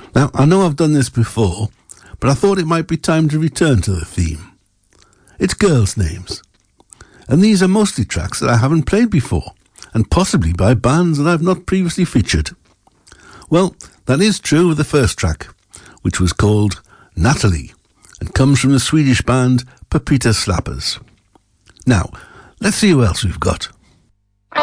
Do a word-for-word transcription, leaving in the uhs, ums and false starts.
Now, I know I've done this before, but I thought it might be time to return to the theme. It's girls' names. And these are mostly tracks that I haven't played before, and possibly by bands that I've not previously featured. Well, that is true of the first track, which was called Natalie, and comes from the Swedish band Pepita Slappers. Now, let's see who else we've got.